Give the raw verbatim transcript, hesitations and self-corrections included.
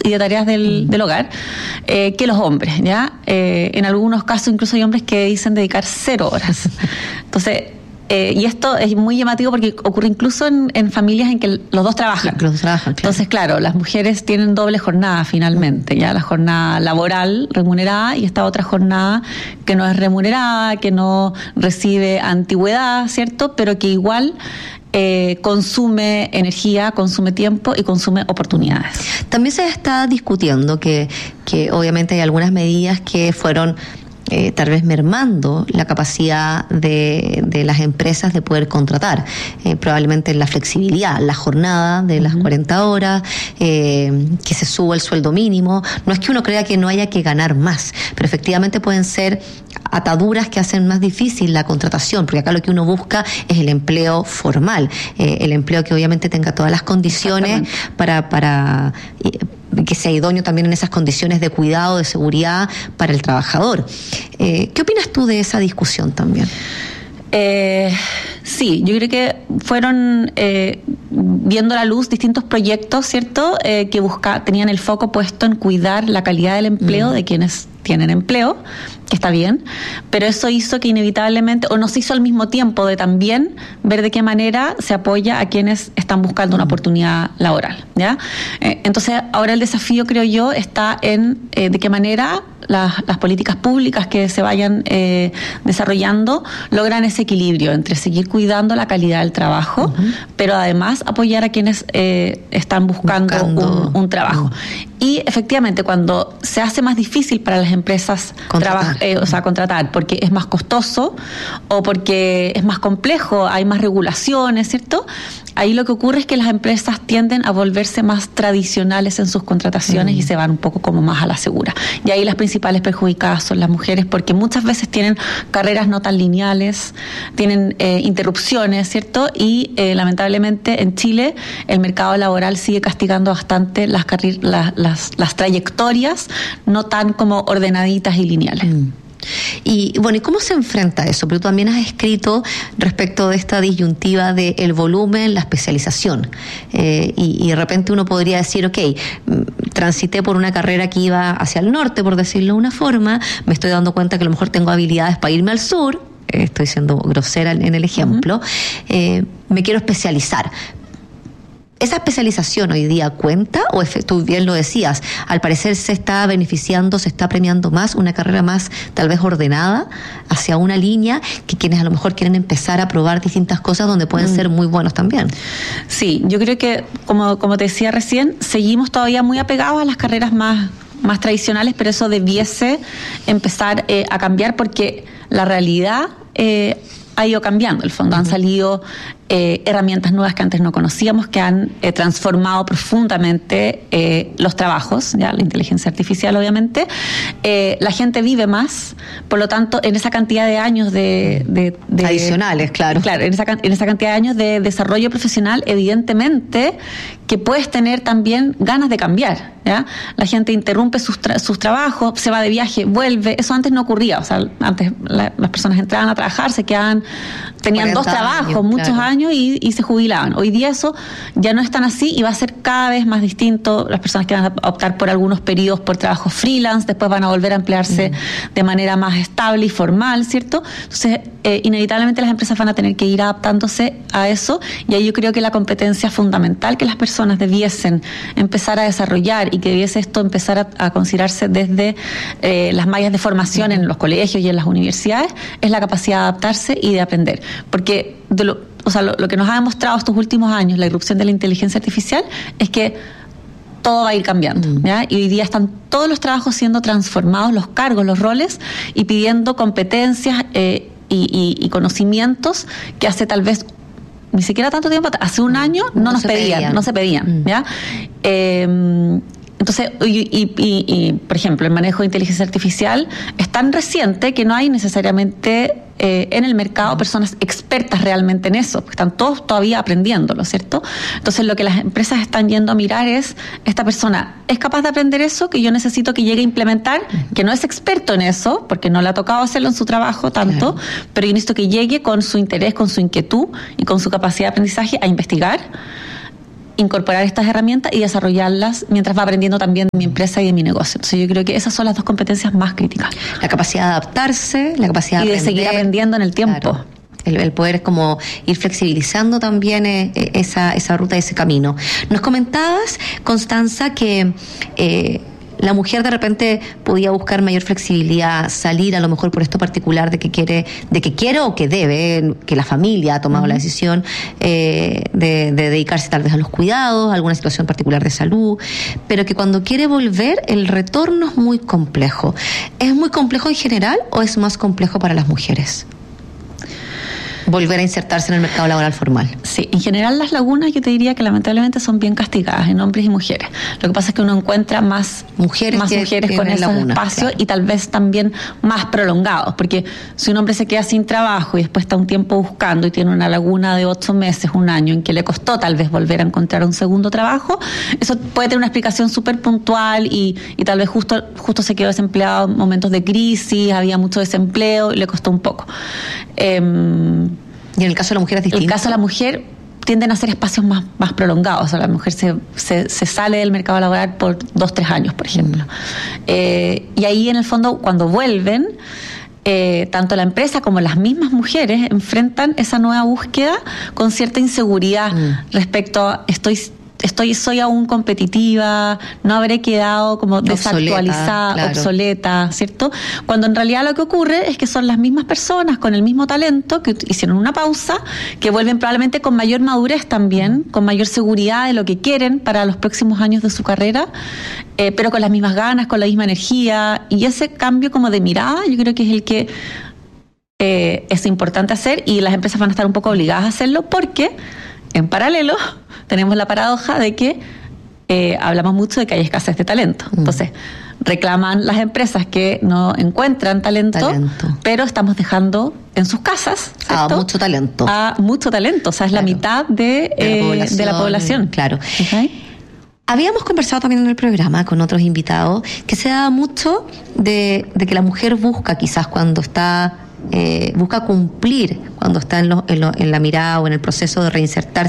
y de tareas del, del hogar eh, que los hombres, ¿ya? Eh, en algunos casos incluso hay hombres que dicen dedicar cero horas. Entonces, Eh, y esto es muy llamativo porque ocurre incluso en, en familias en que los dos trabajan. Los dos trabajan, claro. Entonces, claro, las mujeres tienen doble jornada finalmente, ya la jornada laboral remunerada y esta otra jornada que no es remunerada, que no recibe antigüedad, ¿cierto? Pero que igual eh, consume energía, consume tiempo y consume oportunidades. También se está discutiendo que, que obviamente hay algunas medidas que fueron Eh, tal vez mermando la capacidad de, de las empresas de poder contratar, eh, probablemente la flexibilidad, la jornada de las uh-huh. cuarenta horas, eh, que se suba el sueldo mínimo. No es que uno crea que no haya que ganar más, pero efectivamente pueden ser ataduras que hacen más difícil la contratación, porque acá lo que uno busca es el empleo formal, eh, el empleo que obviamente tenga todas las condiciones para para eh, que sea idóneo también en esas condiciones de cuidado, de seguridad para el trabajador. Eh, ¿Qué opinas tú de esa discusión también? Eh, sí, yo creo que fueron eh, viendo la luz distintos proyectos, ¿cierto? Eh, que busca, tenían el foco puesto en cuidar la calidad del empleo mm. de quienes tienen empleo, que está bien, pero eso hizo que inevitablemente, o nos hizo al mismo tiempo de también ver de qué manera se apoya a quienes están buscando una oportunidad laboral, ¿ya? Eh, entonces, ahora el desafío, creo yo, está en eh, de qué manera las, las políticas públicas que se vayan eh, desarrollando logran ese equilibrio entre seguir cuidando la calidad del trabajo, uh-huh. pero además apoyar a quienes eh, están buscando, buscando. Un, un trabajo. Uh-huh. Y efectivamente, cuando se hace más difícil para las empresas trabajar, eh, o sea, contratar, porque es más costoso o porque es más complejo, hay más regulaciones, ¿cierto? Ahí lo que ocurre es que las empresas tienden a volverse más tradicionales en sus contrataciones mm. y se van un poco como más a la segura. Y ahí las principales perjudicadas son las mujeres, porque muchas veces tienen carreras no tan lineales, tienen eh, interrupciones, ¿cierto? Y eh, lamentablemente en Chile el mercado laboral sigue castigando bastante las, carri- la, las, las trayectorias no tan como ordenaditas y lineales. Mm. Y bueno, ¿y cómo se enfrenta eso? Pero tú también has escrito respecto de esta disyuntiva de el volumen, la especialización. Eh, y, y de repente uno podría decir, ok, transité por una carrera que iba hacia el norte, por decirlo de una forma, me estoy dando cuenta que a lo mejor tengo habilidades para irme al sur, eh, estoy siendo grosera en el ejemplo, uh-huh. eh, me quiero especializar. ¿Esa especialización hoy día cuenta? O tú bien lo decías, al parecer se está beneficiando, se está premiando más una carrera más tal vez ordenada hacia una línea que quienes a lo mejor quieren empezar a probar distintas cosas donde pueden mm. ser muy buenos también. Sí, yo creo que, como, como te decía recién, seguimos todavía muy apegados a las carreras más, más tradicionales, pero eso debiese empezar eh, a cambiar porque la realidad eh, ha ido cambiando. En el fondo uh-huh. han salido eh, herramientas nuevas que antes no conocíamos, que han eh, transformado profundamente eh, los trabajos, ya la inteligencia artificial obviamente. Eh, la gente vive más, por lo tanto, en esa cantidad de años de... de, de adicionales, claro. Claro, en esa, en esa cantidad de años de desarrollo profesional, evidentemente que puedes tener también ganas de cambiar, ¿ya? La gente interrumpe sus, tra- sus trabajos, se va de viaje, vuelve. Eso antes no ocurría. O sea, antes la, las personas entraban a trabajar, se quedaban, tenían dos trabajos, años, muchos claro. años y, y se jubilaban. Hoy día eso ya no es tan así y va a ser cada vez más distinto. Las personas que van a optar por algunos periodos por trabajos freelance, después van a volver a emplearse mm. de manera más estable y formal, ¿cierto? Entonces, eh, inevitablemente las empresas van a tener que ir adaptándose a eso y ahí yo creo que la competencia fundamental que las personas debiesen empezar a desarrollar y que debiese esto empezar a, a considerarse desde eh, las mallas de formación uh-huh. en los colegios y en las universidades es la capacidad de adaptarse y de aprender. Porque de lo, o sea, lo, lo que nos ha demostrado estos últimos años la irrupción de la inteligencia artificial es que todo va a ir cambiando, ¿ya? Y hoy día están todos los trabajos siendo transformados, los cargos, los roles, y pidiendo competencias eh, y, y, y conocimientos que hace tal vez ni siquiera tanto tiempo, hace un año no, no nos pedían, pedían, no se pedían, ¿ya? Eh, entonces, y, y, y, y, por ejemplo, el manejo de inteligencia artificial es tan reciente que no hay necesariamente eh, en el mercado personas expertas realmente en eso, porque están todos todavía aprendiéndolo, ¿cierto? Entonces, lo que las empresas están yendo a mirar es, esta persona es capaz de aprender eso que yo necesito que llegue a implementar, que no es experto en eso, porque no le ha tocado hacerlo en su trabajo tanto, claro. pero yo necesito que llegue con su interés, con su inquietud y con su capacidad de aprendizaje a investigar, incorporar estas herramientas y desarrollarlas mientras va aprendiendo también de mi empresa y de mi negocio. Entonces yo creo que esas son las dos competencias más críticas. La capacidad de adaptarse, la capacidad y de, de seguir aprendiendo en el tiempo. Claro. El, el poder como ir flexibilizando también eh, esa, esa ruta, ese camino. Nos comentabas, Constanza, que eh, la mujer de repente podía buscar mayor flexibilidad, salir a lo mejor por esto particular de que quiere, de que quiere o que debe, que la familia ha tomado uh-huh. la decisión eh, de, de dedicarse tal vez a los cuidados, a alguna situación particular de salud, pero que cuando quiere volver el retorno es muy complejo. ¿Es muy complejo en general o es más complejo para las mujeres volver a insertarse en el mercado laboral formal? Sí, en general las lagunas yo te diría que lamentablemente son bien castigadas en hombres y mujeres. Lo que pasa es que uno encuentra más mujeres, más que, mujeres que con esos lagunas, espacios, claro. Y tal vez también más prolongados, porque si un hombre se queda sin trabajo y después está un tiempo buscando y tiene una laguna de ocho meses, un año, en que le costó tal vez volver a encontrar un segundo trabajo, eso puede tener una explicación súper puntual y, y tal vez justo, justo se quedó desempleado en momentos de crisis, había mucho desempleo y le costó un poco. Eh, ¿Y en el caso de la mujer es distinto? En el caso de la mujer tienden a ser espacios más, más prolongados. O sea, la mujer se, se, se sale del mercado laboral por dos, tres años, por ejemplo. Mm. Eh, y ahí, en el fondo, cuando vuelven, eh, tanto la empresa como las mismas mujeres enfrentan esa nueva búsqueda con cierta inseguridad mm. respecto a estoy... Estoy, soy aún competitiva, no habré quedado como desactualizada, obsoleta, claro. obsoleta, ¿cierto? Cuando en realidad lo que ocurre es que son las mismas personas con el mismo talento que hicieron una pausa, que vuelven probablemente con mayor madurez también, con mayor seguridad de lo que quieren para los próximos años de su carrera, eh, pero con las mismas ganas, con la misma energía, y ese cambio como de mirada yo creo que es el que eh, es importante hacer, y las empresas van a estar un poco obligadas a hacerlo porque en paralelo tenemos la paradoja de que eh, hablamos mucho de que hay escasez de talento. Mm. Entonces, reclaman las empresas que no encuentran talento, talento. pero estamos dejando en sus casas, ¿cierto? A mucho talento. A mucho talento, o sea, es claro. la mitad de, eh, de, la de la población. Claro. ¿Okay? Habíamos conversado también en el programa con otros invitados que se da mucho de, de que la mujer busca quizás cuando está... Eh, busca cumplir cuando está en, lo, en, lo, en la mirada o en el proceso de reinsertarse